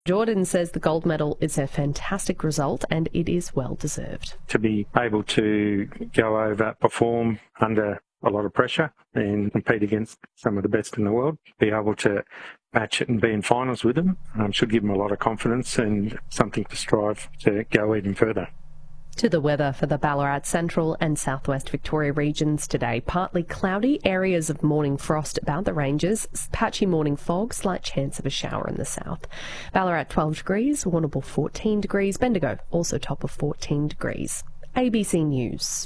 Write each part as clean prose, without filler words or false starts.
Jordan says the gold medal is a fantastic result and it is well deserved. To be able to go over, perform under a lot of pressure and compete against some of the best in the world, be able to match it and be in finals with them, should give them a lot of confidence and something to strive to go even further. To the weather for the Ballarat Central and Southwest Victoria regions today. Partly cloudy, areas of morning frost about the ranges, patchy morning fog, slight chance of a shower in the south. Ballarat 12 degrees, Warrnambool 14 degrees, Bendigo also top of 14 degrees. ABC News.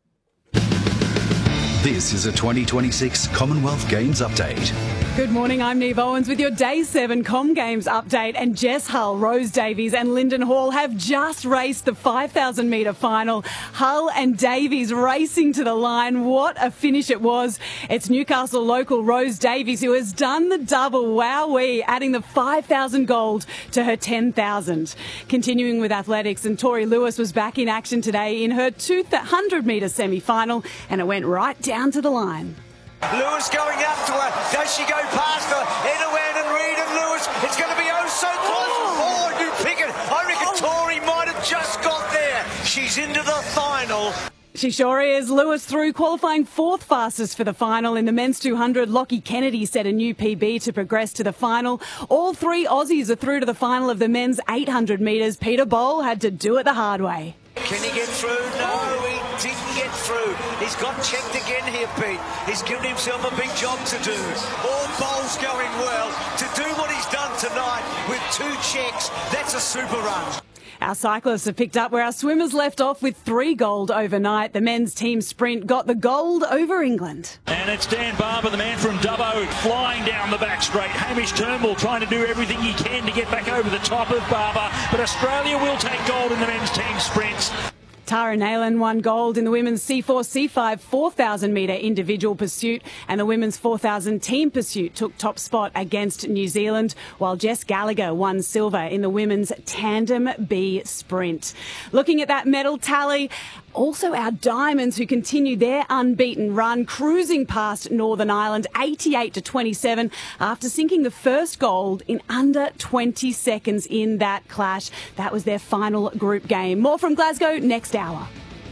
This is a 2026 Commonwealth Games update. Good morning, I'm Neve Owens with your Day 7 Com Games update. And Jess Hull, Rose Davies and Lyndon Hall have just raced the 5,000 metre final. Hull and Davies racing to the line. What a finish it was. It's Newcastle local Rose Davies who has done the double. Wowee, adding the 5,000 gold to her 10,000. Continuing with athletics, and Tori Lewis was back in action today in her 200 metre semi-final, and it went right down to the line. Lewis going up to her. Does she go past her? Enowan and Reid and Lewis. It's going to be oh so close. Oh, New Pickett. I reckon Tori might have just got there. She's into the final. She sure is. Lewis through, qualifying fourth fastest for the final. In the men's 200, Lockie Kennedy set a new PB to progress to the final. All three Aussies are through to the final of the men's 800 metres. Peter Bowl had to do it the hard way. Can he get through? No, he didn't get through. He's got checked again here, Pete. He's given himself a big job to do. All Bowl's going well. To do what he's done tonight with 2 checks, that's a super run. Our cyclists have picked up where our swimmers left off with 3 gold overnight. The men's team sprint got the gold over England. And it's Dan Barber, the man from Dubbo, flying down the back straight. Hamish Turnbull trying to do everything he can to get back over the top of Barber. But Australia will take gold in the men's team sprints. Tara Nayland won gold in the women's C4-C5 4,000 metre individual pursuit, and the women's 4,000 team pursuit took top spot against New Zealand, while Jess Gallagher won silver in the women's tandem B sprint. Looking at that medal tally, also our Diamonds, who continue their unbeaten run, cruising past Northern Ireland 88-27 after sinking the first gold in under 20 seconds in that clash. That was their final group game. More from Glasgow next hour.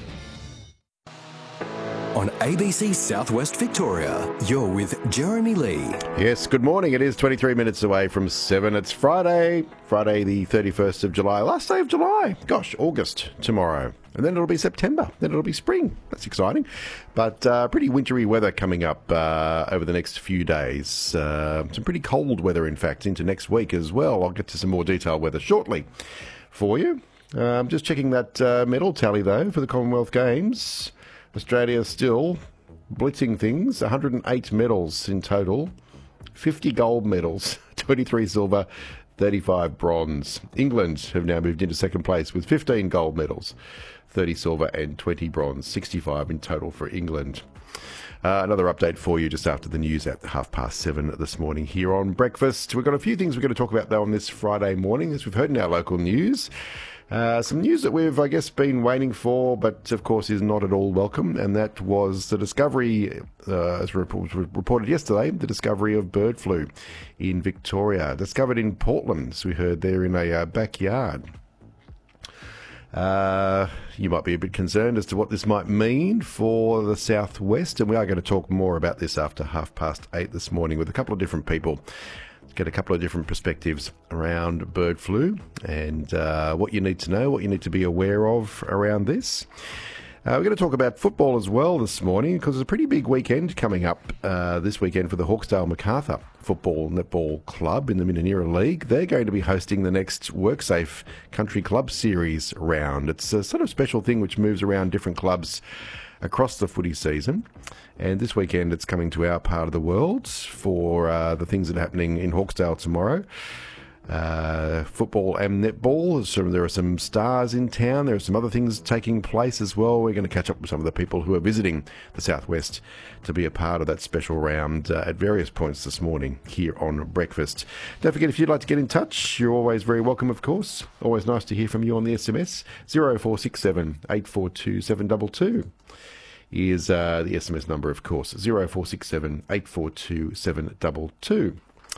On ABC Southwest Victoria, you're with Jeremy Lee. Yes, good morning. It is 23 minutes away from 7. It's Friday the 31st of July. Last day of July. Gosh, August tomorrow. And then it'll be September. Then it'll be spring. That's exciting. But pretty wintry weather coming up over the next few days. Some pretty cold weather, in fact, into next week as well. I'll get to some more detailed weather shortly for you. Just checking that medal tally, though, for the Commonwealth Games. Australia still blitzing things. 108 medals in total. 50 gold medals, 23 silver, 35 bronze. England have now moved into second place with 15 gold medals, 30 silver and 20 bronze, 65 in total for England. Another update for you just after the news at 7:30 this morning here on Breakfast. We've got a few things we're going to talk about, though, on this Friday morning, as we've heard in our local news. Some news that we've, I guess, been waiting for, but of course is not at all welcome, and that was the discovery, as reported yesterday, the discovery of bird flu in Victoria. Discovered in Portland, as we heard there, in a backyard. You might be a bit concerned as to what this might mean for the southwest, and we are going to talk more about this after 8:30 this morning with a couple of different people. Get a couple of different perspectives around bird flu and what you need to know, what you need to be aware of around this. We're going to talk about football as well this morning because there's a pretty big weekend coming up this weekend for the Hawkesdale Macarthur Football Netball Club in the Minnanira League. They're going to be hosting the next WorkSafe Country Club Series round. It's a sort of special thing which moves around different clubs across the footy season. And this weekend it's coming to our part of the world for the things that are happening in Hawkesdale tomorrow. Football and netball. So there are some stars in town. There are some other things taking place as well. We're going to catch up with some of the people who are visiting the Southwest to be a part of that special round at various points this morning here on Breakfast. Don't forget, if you'd like to get in touch, you're always very welcome, of course. Always nice to hear from you on the SMS. 0467 842 722 is the SMS number, of course. 0467 842 722.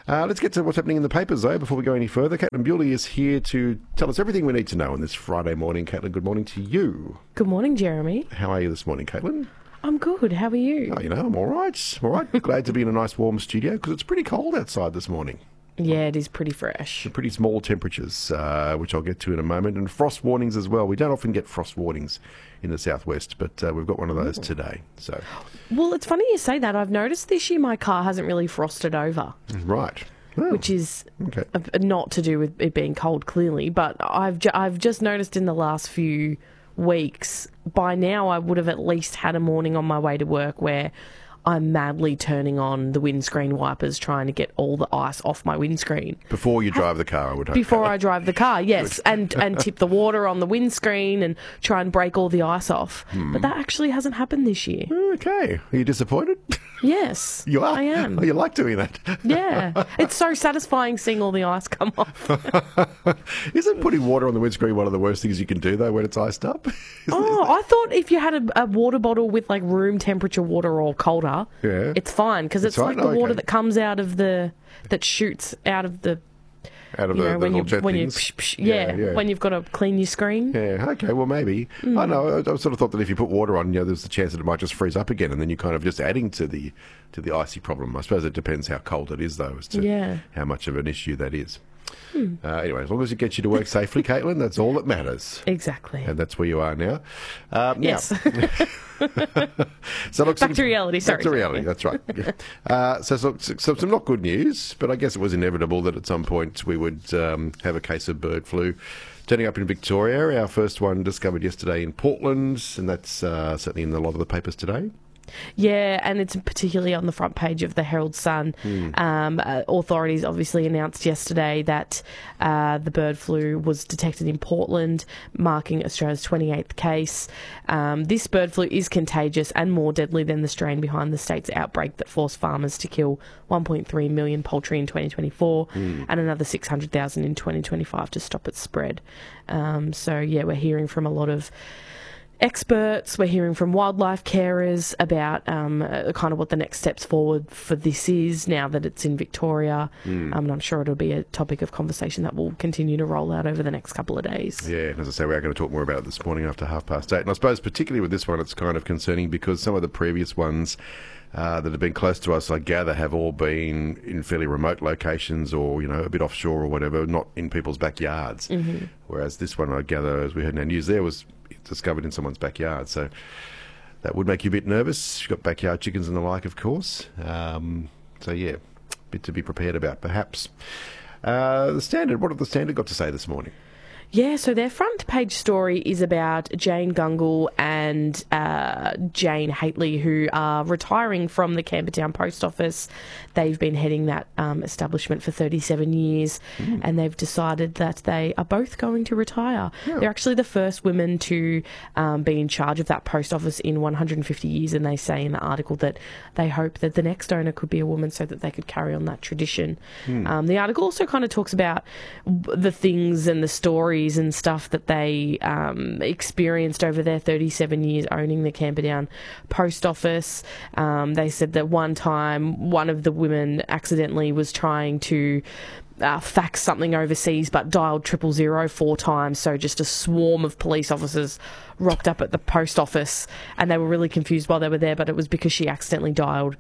Let's get to what's happening in the papers, though, before we go any further. Caitlin Bewley is here to tell us everything we need to know on this Friday morning. Caitlin, good morning to you. Good morning, Jeremy. How are you this morning, Caitlin? I'm good. How are you? Oh, I'm all right. All right. Glad to be in a nice warm studio because it's pretty cold outside this morning. Yeah, it is pretty fresh. Pretty small temperatures, which I'll get to in a moment, and frost warnings as well. We don't often get frost warnings in the southwest, but we've got one of those today. So, well, it's funny you say that. I've noticed this year my car hasn't really frosted over. Right. Oh, which is okay. Not to do with it being cold, clearly, but I've just noticed in the last few weeks, by now I would have at least had a morning on my way to work where I'm madly turning on the windscreen wipers, trying to get all the ice off my windscreen. Before you drive the car, I would hope. Before I drive the car, yes. and tip the water on the windscreen and try and break all the ice off. But that actually hasn't happened this year. Okay. Are you disappointed? Yes. You are? I am. Oh, you like doing that? Yeah. It's so satisfying seeing all the ice come off. Isn't putting water on the windscreen one of the worst things you can do, though, when it's iced up? I thought if you had a water bottle with like room temperature water or colder, it's fine because it's like the water that comes out of that shoots out of the when you've got to clean your screen. Yeah, okay, well maybe. I know. I sort of thought that if you put water on, there's the chance that it might just freeze up again, and then you're kind of just adding to the icy problem. I suppose it depends how cold it is, though, as to how much of an issue that is. Anyway, as long as it gets you to work safely, Caitlin, that's all that matters. Exactly. And that's where you are now. Yes. So look, back to reality, sorry. Back to reality, that's right. Yeah. So some not good news, but I guess it was inevitable that at some point we would have a case of bird flu turning up in Victoria. Our first one discovered yesterday in Portland, and that's certainly in a lot of the papers today. Yeah, and it's particularly on the front page of the Herald Sun. Authorities obviously announced yesterday that the bird flu was detected in Portland, marking Australia's 28th case. This bird flu is contagious and more deadly than the strain behind the state's outbreak that forced farmers to kill 1.3 million poultry in 2024 and another 600,000 in 2025 to stop its spread. We're hearing from a lot of experts, we're hearing from wildlife carers about kind of what the next steps forward for this is now that it's in Victoria. And I'm sure it'll be a topic of conversation that will continue to roll out over the next couple of days. Yeah, and as I say, we are going to talk more about it this morning after 8:30. And I suppose particularly with this one, it's kind of concerning because some of the previous ones that have been close to us, I gather, have all been in fairly remote locations or, a bit offshore or whatever, not in people's backyards. Whereas this one, I gather, as we heard in our news there, was discovered in someone's backyard. So that would make you a bit nervous. You've got backyard chickens and the like, of course. A bit to be prepared about, perhaps. The Standard, what have the Standard got to say this morning? Yeah, so their front page story is about Jane Gungle and Jane Hately, who are retiring from the Camperdown Post Office. They've been heading that establishment for 37 years, and they've decided that they are both going to retire. Yeah. They're actually the first women to be in charge of that post office in 150 years, and they say in the article that they hope that the next owner could be a woman so that they could carry on that tradition. The article also kind of talks about the things and the stories and stuff that they experienced over their 37 years owning the Camperdown Post Office. They said that one time one of the women accidentally was trying to fax something overseas but dialed 000 4 times, so just a swarm of police officers rocked up at the post office and they were really confused while they were there, but it was because she accidentally dialed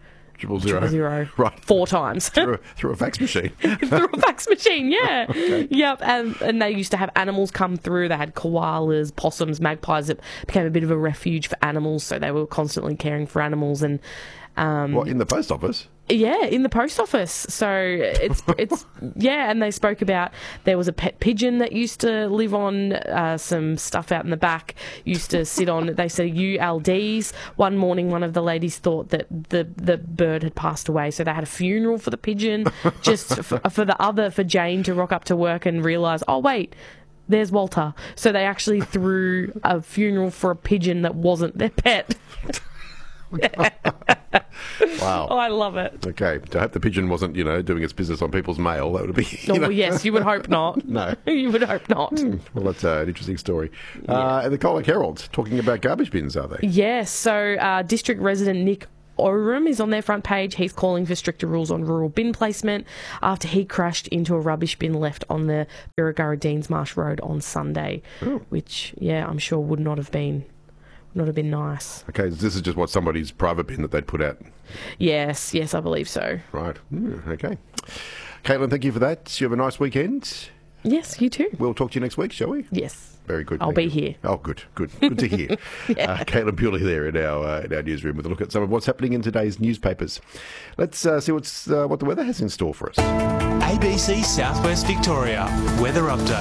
000 right. 4 times through a fax machine. Through a fax machine, yeah. Okay. Yep. And they used to have animals come through. They had koalas, possums, magpies. It became a bit of a refuge for animals, so they were constantly caring for animals. And in the post office? Yeah, in the post office. So it's yeah, and they spoke about there was a pet pigeon that used to live on some stuff out in the back, used to sit on, they said ULDs. One morning one of the ladies thought that the bird had passed away, so they had a funeral for the pigeon just for Jane to rock up to work and realise, oh wait, there's Walter. So they actually threw a funeral for a pigeon that wasn't their pet. Wow. Oh, I love it. Okay. I hope the pigeon wasn't, doing its business on people's mail. That would be... Well, yes, you would hope not. No. You would hope not. Well, that's an interesting story. And the Colac Herald, talking about garbage bins, are they? Yes. So District resident Nick Oram is on their front page. He's calling for stricter rules on rural bin placement after he crashed into a rubbish bin left on the Birregurra Deans Marsh Road on Sunday, which, I'm sure would not have been nice. Okay, this is just what somebody's private bin that they'd put out. Yes, I believe so. Right. Okay. Caitlin, thank you for that. You have a nice weekend. Yes, you too. We'll talk to you next week, shall we? Yes. Very good. I'll be here. Oh, good to hear. Caitlin Bewley there in our newsroom with a look at some of what's happening in today's newspapers. Let's see what the weather has in store for us. ABC Southwest Victoria weather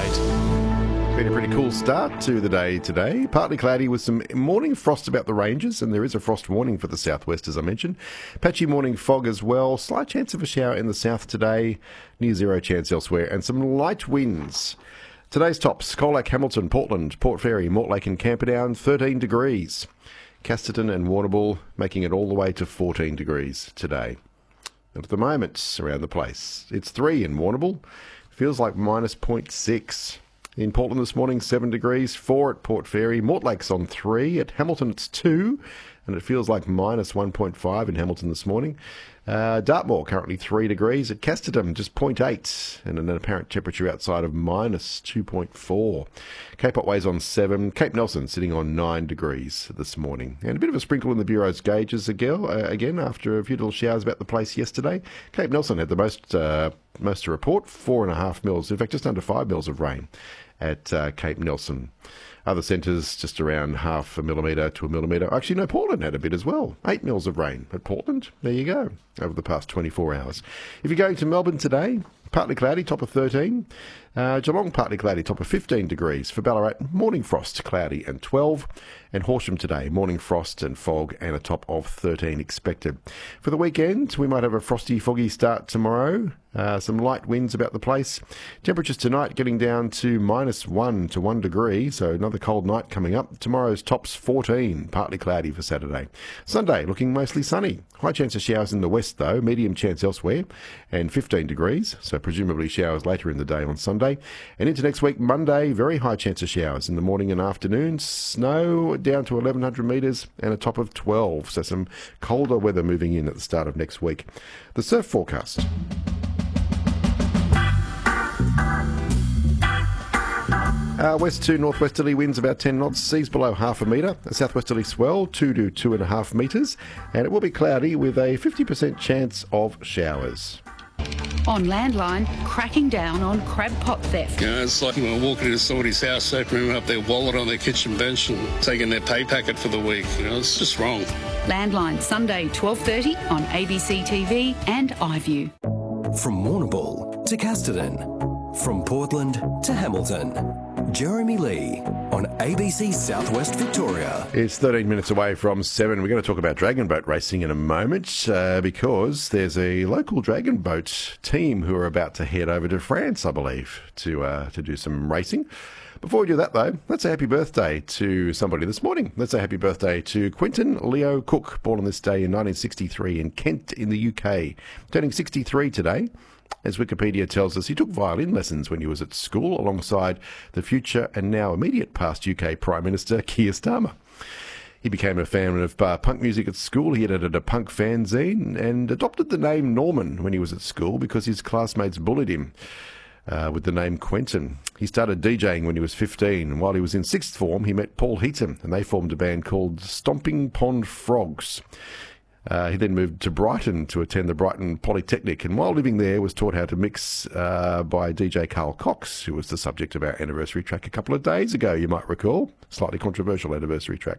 update. Been a pretty cool start to the day today. Partly cloudy with some morning frost about the ranges, and there is a frost warning for the southwest, as I mentioned. Patchy morning fog as well. Slight chance of a shower in the south today. Near zero chance elsewhere, and some light winds. Today's tops: Colac, Hamilton, Portland, Port Fairy, Mortlake and Camperdown, 13 degrees. Casterton and Warrnambool making it all the way to 14 degrees today. And at the moment, around the place, it's 3 in Warrnambool. Feels like minus 0.6. In Portland this morning, 7 degrees, 4 at Port Fairy. Mortlake's on 3. At Hamilton, it's 2. And it feels like minus 1.5 in Hamilton this morning. Dartmoor, currently 3 degrees. At Casterton, just 0.8. And an apparent temperature outside of minus 2.4. Cape Otway's on 7. Cape Nelson sitting on 9 degrees this morning. And a bit of a sprinkle in the Bureau's gauges again after a few little showers about the place yesterday. Cape Nelson had the most to report, 4.5 mils. In fact, just under 5 mils of rain at Cape Nelson. Other centres just around half a millimetre to a millimetre. Actually, no, Portland had a bit as well. 8 mils of rain at Portland. There you go, over the past 24 hours. If you're going to Melbourne today, partly cloudy, top of 13. Geelong, partly cloudy, top of 15 degrees. For Ballarat, morning frost, cloudy and 12. And Horsham today, morning frost and fog and a top of 13 expected. For the weekend, we might have a frosty, foggy start tomorrow. Some light winds about the place. Temperatures tonight getting down to minus 1 to 1 degree, so another cold night coming up. Tomorrow's top's 14, partly cloudy for Saturday. Sunday, looking mostly sunny. High chance of showers in the west, though, medium chance elsewhere, and 15 degrees, so presumably showers later in the day on Sunday. And into next week, Monday, very high chance of showers in the morning and afternoon. Snow down to 1,100 metres and a top of 12, so some colder weather moving in at the start of next week. The surf forecast. West to northwesterly winds about 10 knots, seas below half a metre, a southwesterly swell 2 to 2.5 metres, and it will be cloudy with a 50% chance of showers. On Landline, cracking down on crab pot theft. You know, it's like walking into somebody's house, opening up their wallet on their kitchen bench and taking their pay packet for the week. You know, it's just wrong. Landline, Sunday 12:30 on ABC TV and iView. From Warrnambool to Casterton, from Portland to Hamilton. Jeremy Lee on ABC Southwest Victoria. It's 13 minutes away from 7. We're going to talk about dragon boat racing in a moment because there's a local dragon boat team who are about to head over to France, I believe, to do some racing. Before we do that, though, let's say happy birthday to somebody this morning. Let's say happy birthday to Quentin Leo Cook, born on this day in 1963 in Kent in the UK. Turning 63 today. As Wikipedia tells us, he took violin lessons when he was at school alongside the future and now immediate past UK Prime Minister Keir Starmer. He became a fan of punk music at school. He edited a punk fanzine and adopted the name Norman when he was at school because his classmates bullied him with the name Quentin. He started DJing when he was 15, and while he was in sixth form, he met Paul Heaton, and they formed a band called Stomping Pond Frogs. He then moved to Brighton to attend the Brighton Polytechnic, and while living there was taught how to mix by DJ Carl Cox, who was the subject of our anniversary track a couple of days ago, you might recall. Slightly controversial anniversary track.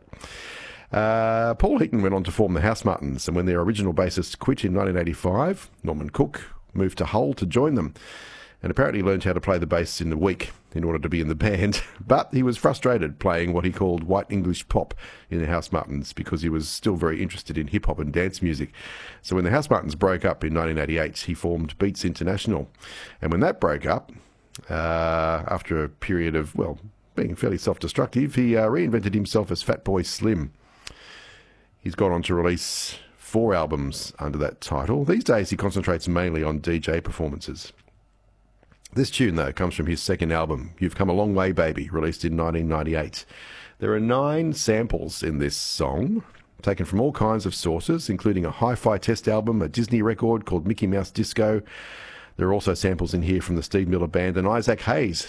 Paul Heaton went on to form the Housemartins, and when their original bassist quit in 1985, Norman Cook moved to Hull to join them, and apparently learned how to play the bass in a week in order to be in the band. But he was frustrated playing what he called white English pop in the Housemartins because he was still very interested in hip-hop and dance music. So when the Housemartins broke up in 1988, he formed Beats International. And when that broke up, after a period of, well, being fairly self-destructive, he reinvented himself as Fatboy Slim. He's gone on to release 4 albums under that title. These days he concentrates mainly on DJ performances. This tune, though, comes from his second album, You've Come a Long Way, Baby, released in 1998. There are 9 samples in this song, taken from all kinds of sources, including a hi-fi test album, a Disney record called Mickey Mouse Disco. There are also samples in here from the Steve Miller Band and Isaac Hayes